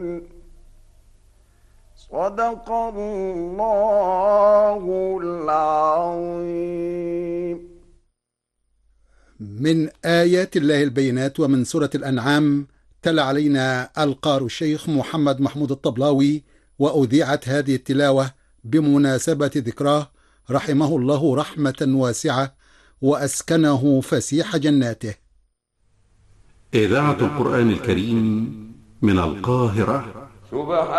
صدق الله العظيم. من آيات الله البينات ومن سورة الأنعام. تلا علينا القارئ الشيخ محمد محمود الطبلاوي، وأذيعت هذه التلاوة بمناسبة ذكراه رحمه الله رحمة واسعة، وأسكنه فسيح جناته. إذاعة القرآن الكريم من القاهرة. سبحان